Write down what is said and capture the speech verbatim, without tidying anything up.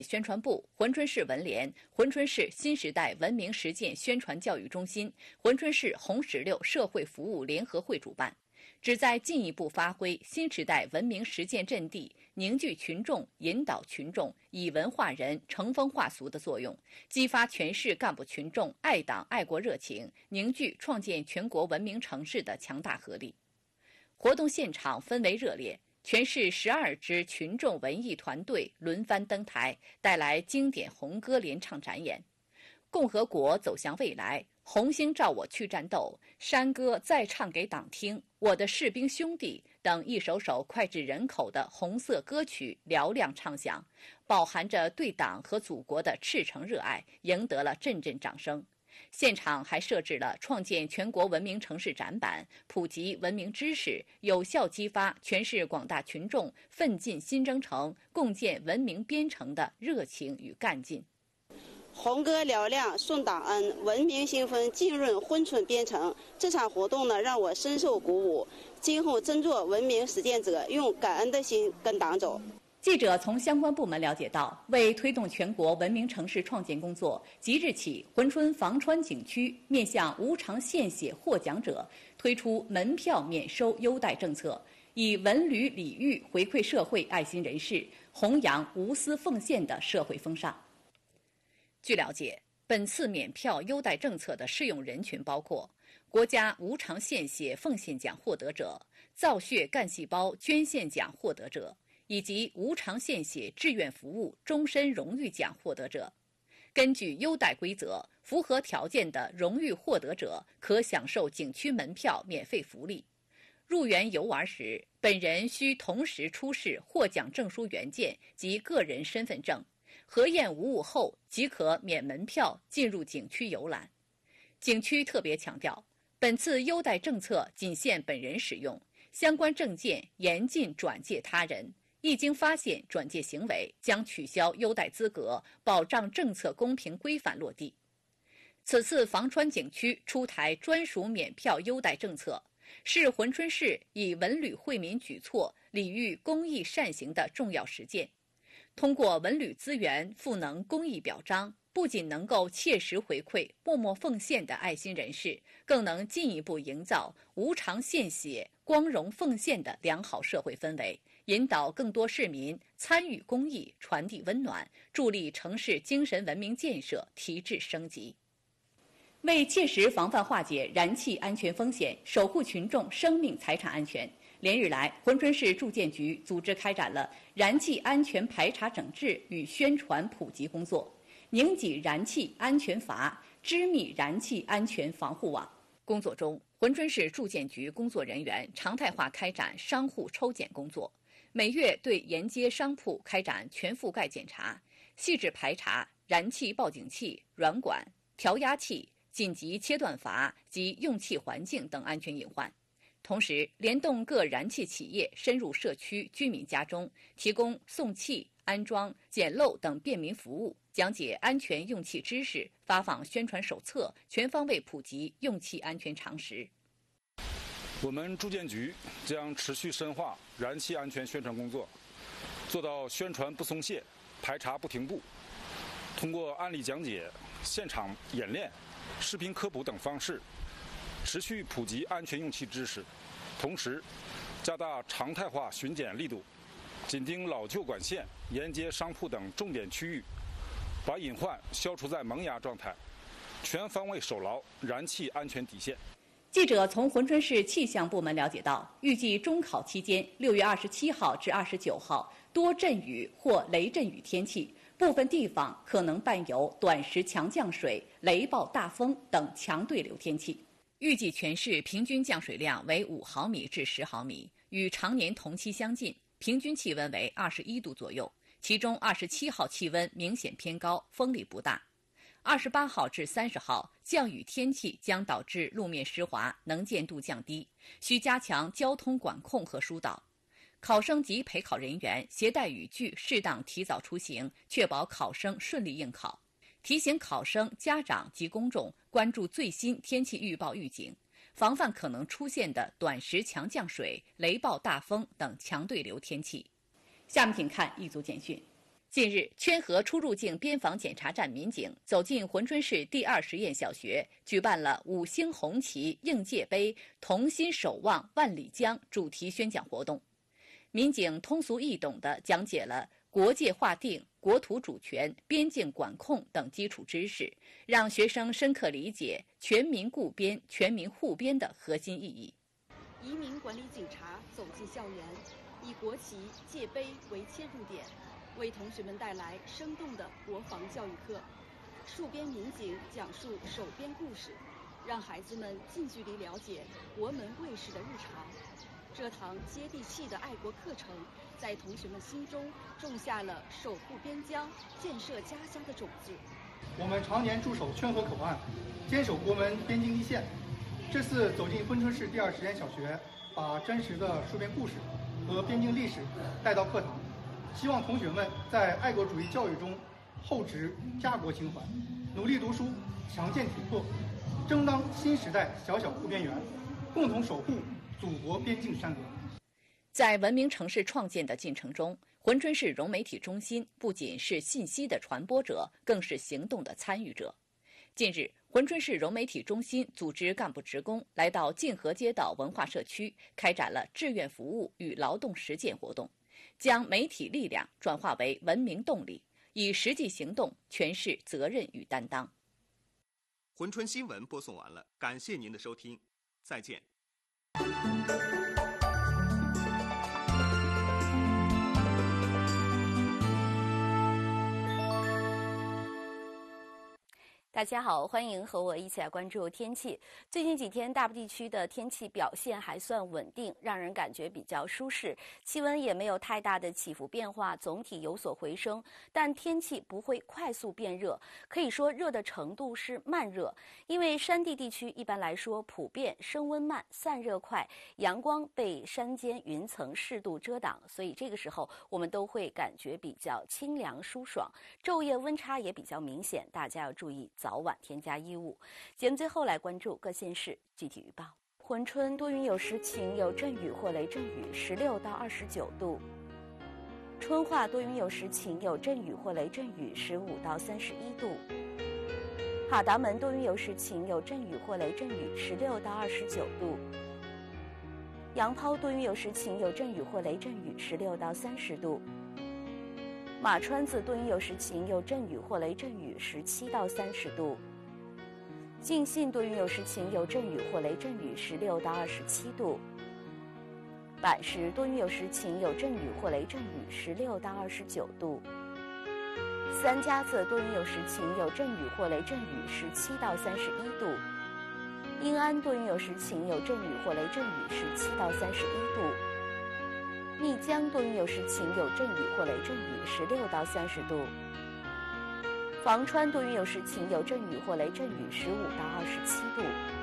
宣传部、珲春市文联、珲春市新时代文明实践宣传教育中心、珲春市红石榴社会服务联合会主办，旨在进一步发挥新时代文明实践阵地，凝聚群众、引导群众以文化人、成风化俗的作用，激发全市干部群众爱党爱国热情，凝聚创建全国文明城市的强大合力。活动现场氛围热烈。全市十二支群众文艺团队轮番登台，带来经典红歌联唱展演。共和国走向未来，红星照我去战斗，山歌再唱给党听，我的士兵兄弟等一首首脍炙人口的红色歌曲嘹亮唱响，饱含着对党和祖国的赤诚热爱，赢得了阵阵掌声。现场还设置了创建全国文明城市展板，普及文明知识，有效激发全市广大群众奋进新征程、共建文明边城的热情与干劲。 红歌嘹亮送党恩，文明新风浸润珲春边城。这场活动呢，让我深受鼓舞，今后真做文明实践者，用感恩的心跟党走。 记者从相关部门了解到，为推动全国文明城市创建工作，即日起，珲春房川景区面向无偿献血获奖者推出门票免收优待政策，以文旅礼遇回馈社会爱心人士，弘扬无私奉献的社会风尚。据了解，本次免票优待政策的适用人群包括国家无偿献血奉献奖获得者、造血干细胞捐献奖获得者，以及无偿献血志愿服务终身荣誉奖获得者。根据优待规则，符合条件的荣誉获得者可享受景区门票免费福利。入园游玩时，本人需同时出示获奖证书原件及个人身份证，核验无误后即可免门票进入景区游览。景区特别强调，本次优待政策仅限本人使用，相关证件严禁转借他人。一经发现转借行为，将取消优待资格，保障政策公平规范落地。此次房川景区出台专属免票优待政策，是珲春市以文旅惠民举措礼遇公益善行的重要实践。通过文旅资源赋能公益表彰，不仅能够切实回馈默默奉献的爱心人士，更能进一步营造无偿献血、光荣奉献的良好社会氛围，引导更多市民参与公益，传递温暖，助力城市精神文明建设提质升级。为切实防范化解燃气安全风险，守护群众生命财产安全，连日来，珲春市住建局组织开展了燃气安全排查整治与宣传普及工作，拧紧燃气安全阀，织密燃气安全防护网。工作中，珲春市住建局工作人员常态化开展商户抽检工作，每月对沿街商铺开展全覆盖检查，细致排查燃气报警器、软管、调压器、紧急切断阀及用气环境等安全隐患。同时，联动各燃气企业深入社区居民家中，提供送气、安装、检漏等便民服务，讲解安全用气知识，发放宣传手册，全方位普及用气安全常识。 我们住建局将持续深化燃气安全宣传工作，做到宣传不松懈，排查不停步。通过案例讲解、现场演练、视频科普等方式，持续普及安全用气知识，同时加大常态化巡检力度，紧盯老旧管线、沿街商铺等重点区域，把隐患消除在萌芽状态，全方位守牢燃气安全底线。 记者从珲春市气象部门了解到，预计中考期间六月二十七号至二十九号多阵雨或雷阵雨天气，部分地方可能伴有短时强降水、雷暴大风等强对流天气。预计全市平均降水量为五毫米至十毫米，与常年同期相近，平均气温为二十一度左右，其中二十七号气温明显偏高，风力不大。二十八号至三十号降雨天气将导致路面湿滑，能见度降低，需加强交通管控和疏导。考生及陪考人员携带雨具，适当提早出行，确保考生顺利应考。提醒考生、家长及公众关注最新天气预报预警，防范可能出现的短时强降水、雷暴大风等强对流天气。下面请看一组简讯。 近日，圈河出入境边防检查站民警走进珲春市第二实验小学，举办了五星红旗应届杯同心守望万里江主题宣讲活动。民警通俗易懂地讲解了国界划定、国土主权、边境管控等基础知识，让学生深刻理解全民顾边、全民护边的核心意义。 移民管理警察走进校园，以国旗、界碑为切入点，为同学们带来生动的国防教育课。戍边民警讲述守边故事，让孩子们近距离了解国门卫士的日常。这堂接地气的爱国课程，在同学们心中种下了守护边疆、建设家乡的种子。 我们常年驻守圈河口岸，坚守国门边境一线。这次走进珲春市第二实验小学，把真实的戍边故事和边境历史带到课堂，希望同学们在爱国主义教育中厚植家国情怀，努力读书，强健体魄，争当新时代小小护边员，共同守护祖国边境山河。 在文明城市创建的进程中，珲春市融媒体中心不仅是信息的传播者，更是行动的参与者。近日，珲春市融媒体中心组织干部职工来到晋河街道文化社区，开展了志愿服务与劳动实践活动，将媒体力量转化为文明动力，以实际行动诠释责任与担当。 珲春新闻播送完了，感谢您的收听，再见。 大家好，欢迎和我一起来关注天气。最近几天，大部地区的天气表现还算稳定，让人感觉比较舒适，气温也没有太大的起伏变化，总体有所回升。但天气不会快速变热，可以说热的程度是慢热。因为山地地区一般来说普遍升温慢、散热快，阳光被山间云层适度遮挡，所以这个时候我们都会感觉比较清凉舒爽。昼夜温差也比较明显，大家要注意早晚添加衣物。节目最后来关注各县市具体预报。珲春多云有时晴，有阵雨或雷阵雨，十六到二十九度。春化多云有时晴，有阵雨或雷阵雨，十五到三十一度。哈达门多云有时晴，有阵雨或雷阵雨，十六到二十九度。杨抛多云有时晴，有阵雨或雷阵雨，十六到三十度。马川子多云有时晴，有阵雨或雷阵雨，十七到三十度。晋信多云有时晴，有阵雨或雷阵雨，十六到二十七度。坂石多云有时晴，有阵雨或雷阵雨，十六到二十九度。三家子多云有时晴，有阵雨或雷阵雨，十七到三十一度。英安多云有时晴，有阵雨或雷阵雨，十七到三十一度。密江多云有时晴，有阵雨或雷阵雨，十六到三十度。房川多云有时晴，有阵雨或雷阵雨，十五到二十七度。